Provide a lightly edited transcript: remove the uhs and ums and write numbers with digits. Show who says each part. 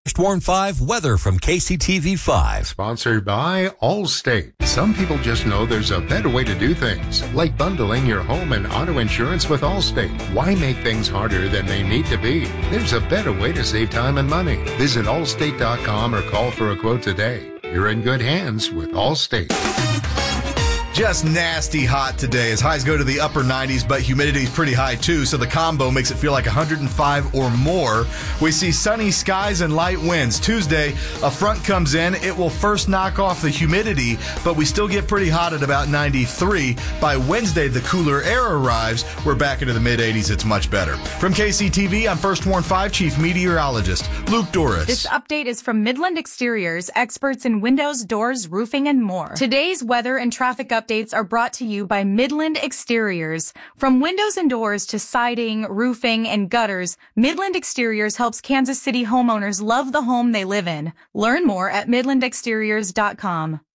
Speaker 1: Warn 5 weather from KCTV 5.
Speaker 2: Sponsored by Allstate. Some people just know there's a better way to do things, like bundling your home and auto insurance with Allstate. Why make things harder than they need to be? There's a better way to save time and money. Visit allstate.com or call for a quote today. You're in good hands with Allstate.
Speaker 3: Just nasty hot today as highs go to the upper 90s, but humidity is pretty high too, so the combo makes it feel like 105 or more. We see sunny skies and light winds. Tuesday, a front comes in. It will first knock off the humidity, but we still get pretty hot at about 93. By Wednesday, the cooler air arrives. We're back into the mid-80s. It's much better. From KCTV, I'm First Warn 5 Chief Meteorologist Luke Doris.
Speaker 4: This update is from Midland Exteriors, experts in windows, doors, roofing, and more. Today's weather and traffic updates are brought to you by Midland Exteriors. From windows and doors to siding, roofing, and gutters, Midland Exteriors helps Kansas City homeowners love the home they live in. Learn more at midlandexteriors.com.